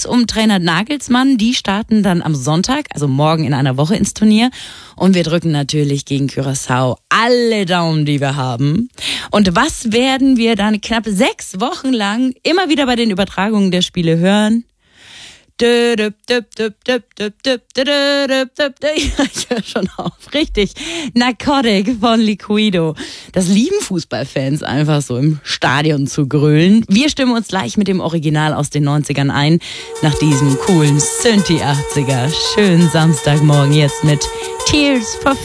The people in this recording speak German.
Jungs um Trainer Nagelsmann, die starten dann am Sonntag, also morgen in einer Woche ins Turnier. Und wir drücken natürlich gegen Curaçao alle Daumen, die wir haben. Und was werden wir dann knapp 6 Wochen lang immer wieder bei den Übertragungen der Spiele hören? Ich höre schon auf. Richtig. Narcotic von Liquido. Das lieben Fußballfans einfach so im Stadion zu grölen. Wir stimmen uns gleich mit dem Original aus den 90ern ein. Nach diesem coolen Synthi 80er. Schönen Samstagmorgen jetzt mit Tears for